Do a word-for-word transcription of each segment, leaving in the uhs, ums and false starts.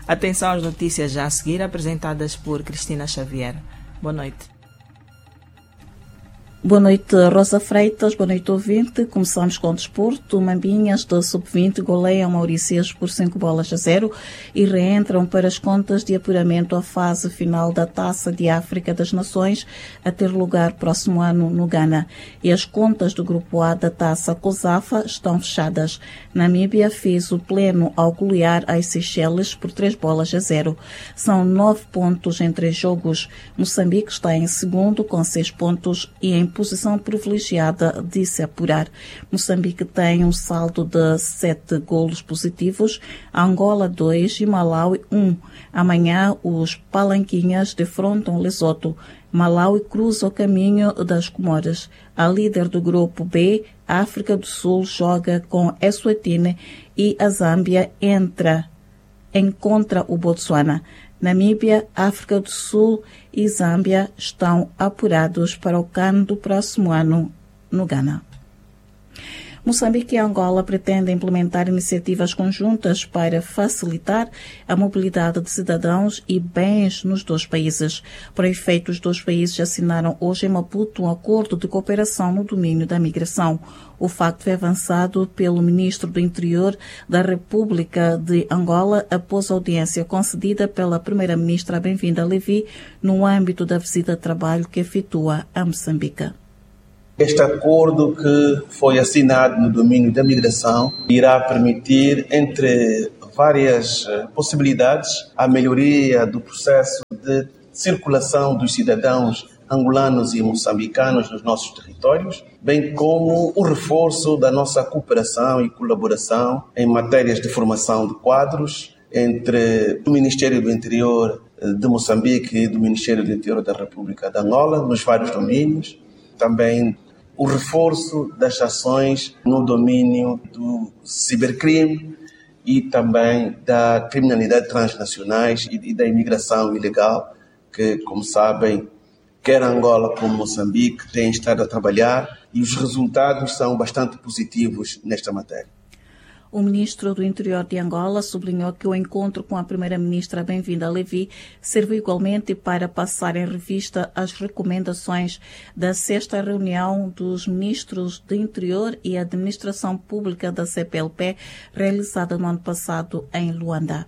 Atenção às notícias já a seguir, apresentadas por Cristina Xavier. Boa noite. Boa noite, Rosa Freitas. Boa noite, ouvinte. Começamos com o desporto. Mambinhas da sub vinte goleiam Mauricias por cinco bolas a zero e reentram para as contas de apuramento à fase final da Taça de África das Nações, a ter lugar próximo ano no Ghana. E as contas do Grupo A da Taça COSAFA estão fechadas. Namíbia fez o pleno ao golear as Seychelles por três bolas a zero. São nove pontos em três jogos. Moçambique está em segundo com seis pontos e em posição privilegiada de se apurar. Moçambique tem um saldo de sete golos positivos, Angola dois e Malawi um. Amanhã os Palanquinhas defrontam Lesoto. Malawi cruza o caminho das Comoras. A líder do grupo B, a África do Sul, joga com Eswatini e a Zâmbia entra, encontra o Botsuana. Namíbia, África do Sul e Zâmbia estão apurados para o CAN do próximo ano no Ghana. Moçambique e Angola pretendem implementar iniciativas conjuntas para facilitar a mobilidade de cidadãos e bens nos dois países. Para efeito, os dois países assinaram hoje em Maputo um acordo de cooperação no domínio da migração. O facto foi avançado pelo ministro do Interior da República de Angola após a audiência concedida pela primeira-ministra Bem-vinda Levi no âmbito da visita de trabalho que efetua a Moçambique. Este acordo que foi assinado no domínio da migração irá permitir, entre várias possibilidades, a melhoria do processo de circulação dos cidadãos angolanos e moçambicanos nos nossos territórios, bem como o reforço da nossa cooperação e colaboração em matérias de formação de quadros entre o Ministério do Interior de Moçambique e do Ministério do Interior da República de Angola, nos vários domínios. Também o reforço das ações no domínio do cibercrime e também da criminalidade transnacionais e da imigração ilegal, que, como sabem, quer Angola como Moçambique têm estado a trabalhar e os resultados são bastante positivos nesta matéria. O ministro do Interior de Angola sublinhou que o encontro com a primeira-ministra Bem-vinda Levi serviu igualmente para passar em revista as recomendações da sexta reunião dos ministros do Interior e Administração Pública da C P L P, realizada no ano passado em Luanda.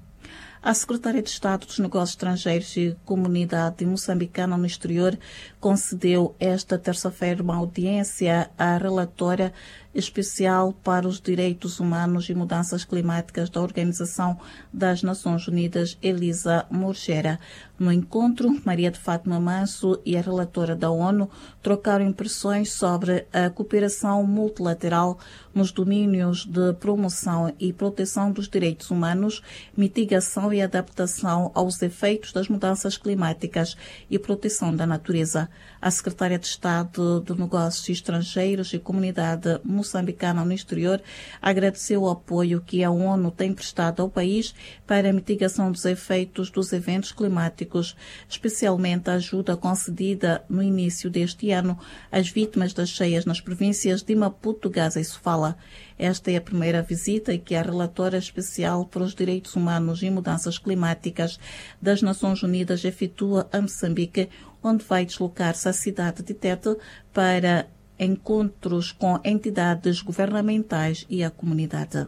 A secretária de Estado dos Negócios Estrangeiros e Comunidade Moçambicana no Exterior concedeu esta terça-feira uma audiência à relatora especial para os Direitos Humanos e Mudanças Climáticas da Organização das Nações Unidas, Elisa Morgera. No encontro, Maria de Fátima Manso e a relatora da ONU trocaram impressões sobre a cooperação multilateral nos domínios de promoção e proteção dos direitos humanos, mitigação e adaptação aos efeitos das mudanças climáticas e proteção da natureza. A secretária de Estado de Negócios Estrangeiros e Comunidade Moçambicana no Exterior agradeceu o apoio que a ONU tem prestado ao país para a mitigação dos efeitos dos eventos climáticos, especialmente a ajuda concedida no início deste ano às vítimas das cheias nas províncias de Maputo, Gaza e Sofala. Esta é a primeira visita que a relatora especial para os direitos humanos e mudanças climáticas das Nações Unidas efetua a Moçambique, onde vai deslocar-se à cidade de Tete para encontros com entidades governamentais e a comunidade.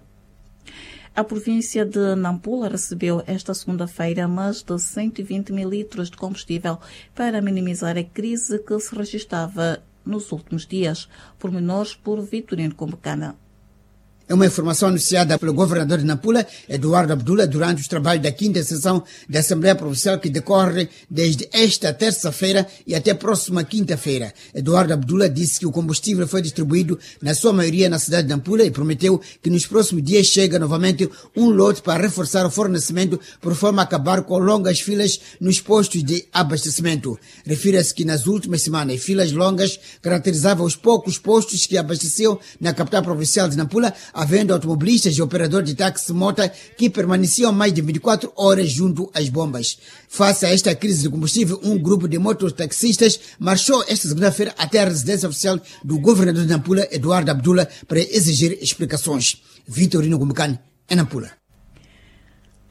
A província de Nampula recebeu esta segunda-feira mais de cento e vinte mil litros de combustível para minimizar a crise que se registrava nos últimos dias. Pormenores por Vitorino Combocana. É uma informação anunciada pelo governador de Nampula, Eduardo Abdullah, durante os trabalhos da quinta sessão da Assembleia Provincial que decorre desde esta terça-feira e até a próxima quinta-feira. Eduardo Abdullah disse que o combustível foi distribuído na sua maioria na cidade de Nampula e prometeu que nos próximos dias chega novamente um lote para reforçar o fornecimento por forma a acabar com longas filas nos postos de abastecimento. Refira-se que nas últimas semanas filas longas caracterizavam os poucos postos que abasteciam na capital provincial de Nampula, havendo automobilistas e operadores de táxi-mota que permaneciam mais de vinte e quatro horas junto às bombas. Face a esta crise de combustível, um grupo de mototaxistas marchou esta segunda-feira até a residência oficial do governador de Nampula, Eduardo Abdullah, para exigir explicações. Vitorino Combocana, em Nampula.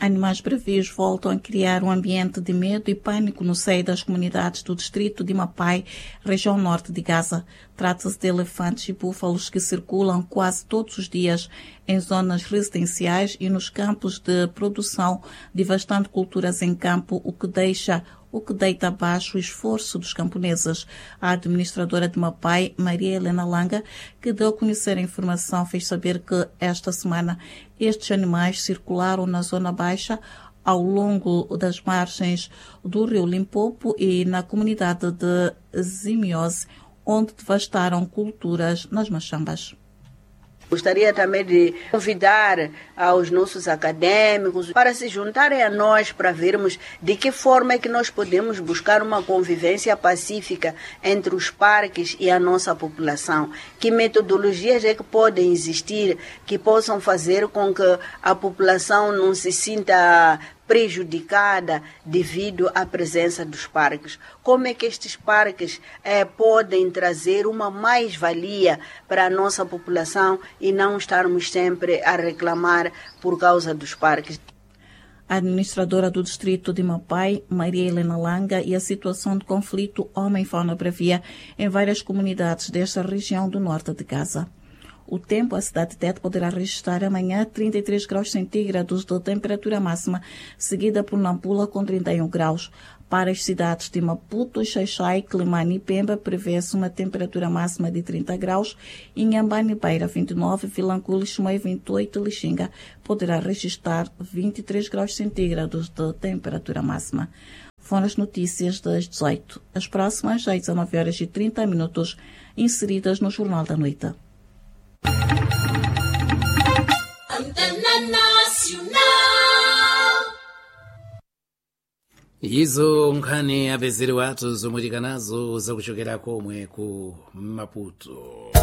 Animais bravios voltam a criar um ambiente de medo e pânico no seio das comunidades do distrito de Mapai, região norte de Gaza. Trata-se de elefantes e búfalos que circulam quase todos os dias em zonas residenciais e nos campos de produção, devastando culturas em campo, o que deixa o que deita abaixo o esforço dos camponeses. A administradora de Mapai, Maria Helena Langa, que deu a conhecer a informação, fez saber que esta semana estes animais circularam na zona baixa ao longo das margens do rio Limpopo e na comunidade de Zimiose, onde devastaram culturas nas machambas. Gostaria também de convidar aos nossos acadêmicos para se juntarem a nós para vermos de que forma é que nós podemos buscar uma convivência pacífica entre os parques e a nossa população. Que metodologias é que podem existir que possam fazer com que a população não se sinta prejudicada devido à presença dos parques. Como é que estes parques eh, podem trazer uma mais-valia para a nossa população e não estarmos sempre a reclamar por causa dos parques? A administradora do distrito de Mapai, Maria Helena Langa, e a situação de conflito homem-fauna bravia em várias comunidades desta região do norte de Gaza. O tempo, a cidade de Tete poderá registrar amanhã trinta e três graus centígrados de temperatura máxima, seguida por Nampula com trinta e um graus. Para as cidades de Maputo, Xaixai, Climane e Pemba, prevê-se uma temperatura máxima de trinta graus. Inhambane, Beira, vinte e nove, Vilanculo, Chumei, vinte e oito, Lixinga poderá registrar vinte e três graus centígrados de temperatura máxima. Foram as notícias das dezoito. As próximas, às dezenove horas e trinta minutos, inseridas no Jornal da Noite. Antena Nacional. Izo nkhani apezere watu zomwetika nazo zakuchokera komwe ku Maputo.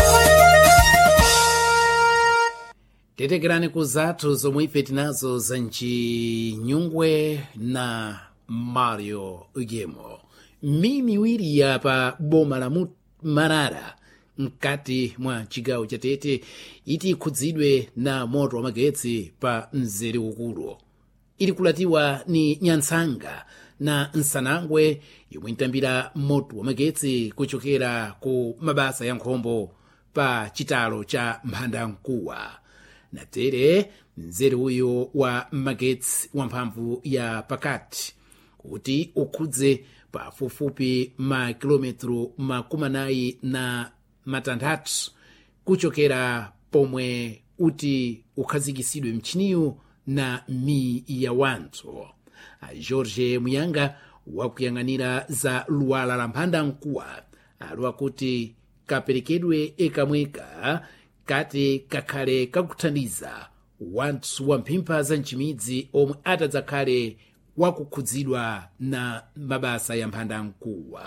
Tetekerani ku zathu zomwe ife tinazo za Nchinyungwe na Mario Ugemo. Mimiwiri ya pa boma la Marara mkati mwa chigawo cha Tete iti ikhudzidwe na moto wa magetsi pa mzere ukulu. Ili kulatiwa ni Nyansanga na Nsanangwe yomwe intambira moto wa magetsi kuchokera ku mabasa ya nkhombo pa chitalo cha Mphandamkuwa. Na tere mzere uyo wa magetsi wa mphamvu ya pakati kuti ukhudze pafupifupi ma kilometro makumanayi na matanthatu kuchokera pomwe uti ukhazikisidwe mchiniyu na mi ya wanthu. A George Muyanga wakuyang'anira za luwala la Mphandamkuwa alwa kuti kaperekedwe ekamweka kati kakhale kakuthandiza wanthu wa mphimpha za mchimidzi omwe atadzakhale wakukhudzidwa na mabasa ya Mphandamkuwa.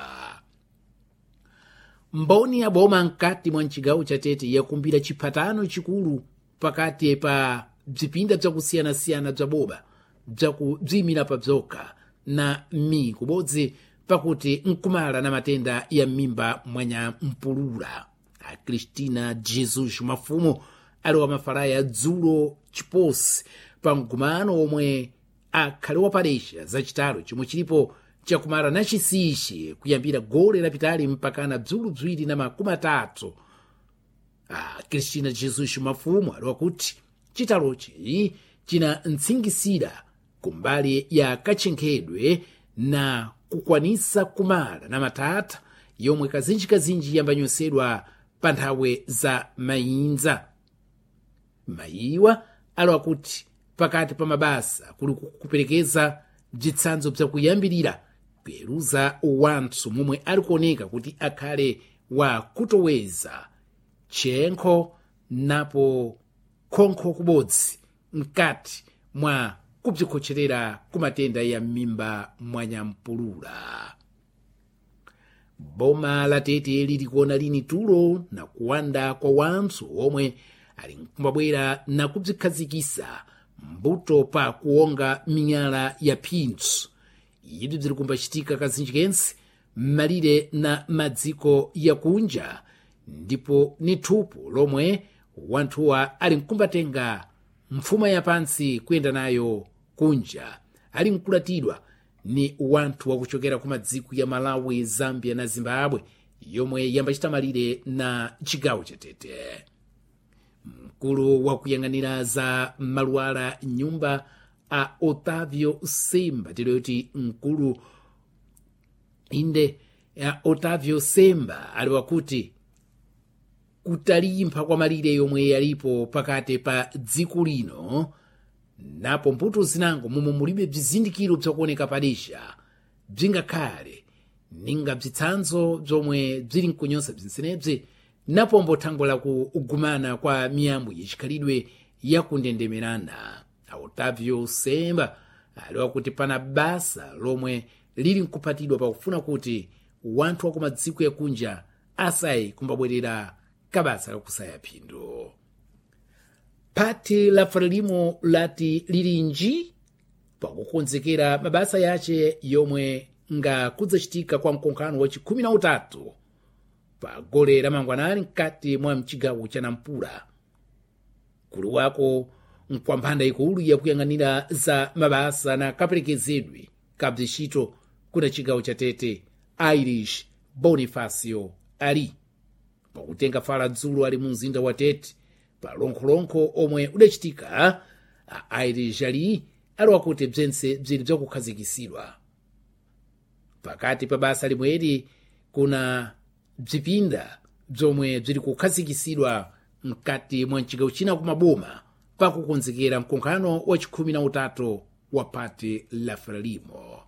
Mboni ya boma mkati mwa mchigawo cha Tete yakumbira chiphatano chikulu pakati pa bzipinda bzakusiyana-siyana bza boba bzakubziyimira pa bzokha na mi kubodzi pakuti nkumala na matenda ya m'mimba mwanya mpulula. A Cristina Jesus Mafumo ali wa mafalaya dzulo chiposi pa mgumano omwe akhale wapadesha za chitalo chomwe chilipo chakumala na chisishi kuyambira gole lapitali mpakana bzulu bzwiri na makumi atatu. A Cristina Jesus Mafumo ali wakuti chitalochi china mtsingisira kumbali ya kachenkhedwe na kukwanisa kumala na matata yomwe kazinjikazinji yambanyosedwa pa nthawe za mayinza. Mayiwa alowa kuti pakati pa mabasa kuli kuperekeza bzitsanzo bzakuyambirira kuyeruza wanthu momwe ali kuoneka kuti akhale wa kutoweza chenkho napo khonkho kubodzi mkati mwa kubzikhocherera ku matenda ya m'mimba mwanyampulula. Boma la Tete lili kuona lini tulo na kuwanda kwa wanthu omwe ali nkumabwera na kubzikhazikisa mbuto pa kuonga minyala ya phinthu. Izi bziri kumbachitika kazinjikense m'malire na madziko ya kunja, ndipo ni thupo lomwe wanthuwa ali nkumbatenga mfuma ya pansi kuyenda nayo kunja ali mkulatidwa ni wanthu wakuchokera ku madziko ya Malawi, Zambia na Zimbabwe yomwe yambachita malire na chigawo cha Tete. Mkulu wakuyang'anira za malwala nyumba a Otavio Semba tiloti mkulu inde ya Otavio Semba aliwakuti kutalimpa kwa malire yomwe yalipo pakati pa dziko lino napo mputo zinango momwe mulibe bzizindikiro bzakuoneka padesha bzingakhale ninga bzitsanzo bzomwe bzili mkunyosa bzinsenebzi napombo thango la kugumana kwa miyambo yachikhalidwe yakundendemerana. Otavio Semba aliwa kuti pana basa lomwe lili nkupatidwa pakufuna kuti wanthu wako madziko yakunja asayi kumbabwerera kabasa kakusaya phindu. Phati la Frelimo lati lilinji pakukonzekera mabasa yace yomwe nga kudzachitika kwa mkonkhano wa chikhumi na utatu pa gole la mangwanani mkati mwa mchigawo cha Nampula. Kulu wako mkwamphanda ikulu yakuyang'anira za mabasa na kaperekezedwe kabzishito kuna chigawo cha Tete Irish Bonifacio ali pakutenga fala dzulo ali mu mzinda wa Tete pa lonkholonko omwe udachitika. a Irish ali aliwa kuti bzense bzili bzakukhazikisidwa pakati pa basa limweri kuna bzipinda bzomwe bzili kukhazikisidwa mkati mwa mchigawo china kumaboma pakukonzekera mkonkhano wa chikhumi na utatu wa Phati la Frelimo.